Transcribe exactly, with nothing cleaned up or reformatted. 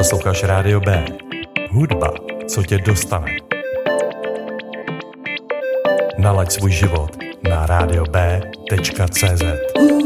Posloucháš Rádio B. Hudba, co tě dostane. Nalaď svůj život na radio b tečka cé zet.